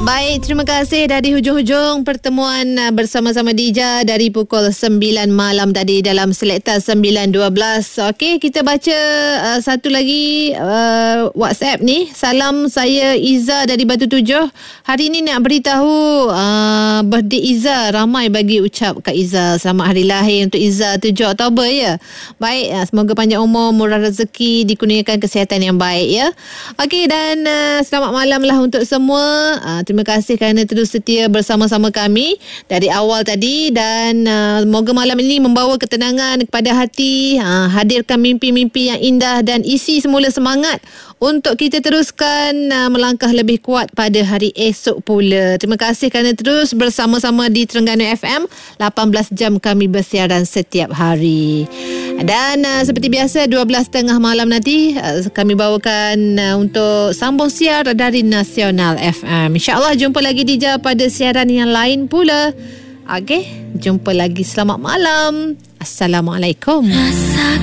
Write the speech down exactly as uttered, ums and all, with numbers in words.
Baik, terima kasih dari hujung-hujung pertemuan bersama-sama Dija dari pukul sembilan malam tadi dalam Selekta sembilan dua belas. Okey, kita baca uh, satu lagi uh, WhatsApp ni. Salam, saya Iza dari Batu Tujuh. Hari ini nak beritahu uh, birthday Iza. Ramai bagi ucap Kak Iza. Selamat hari lahir untuk Iza tujuh Oktober ya. Baik, uh, semoga panjang umur, murah rezeki, dikurniakan kesihatan yang baik ya. Okey, dan uh, selamat malam lah untuk semua. Uh, Terima kasih kerana terus setia bersama-sama kami dari awal tadi, dan uh, moga malam ini membawa ketenangan kepada hati, uh, hadirkan mimpi-mimpi yang indah dan isi semula semangat untuk kita teruskan uh, melangkah lebih kuat pada hari esok pula. Terima kasih kerana terus bersama-sama di Terengganu F M. lapan belas jam kami bersiaran setiap hari. Dan uh, seperti biasa dua belas tiga puluh malam nanti uh, kami bawakan uh, untuk sambung siar dari Nasional F M. InsyaAllah jumpa lagi Dija pada siaran yang lain pula. Okey, jumpa lagi. Selamat malam. Assalamualaikum.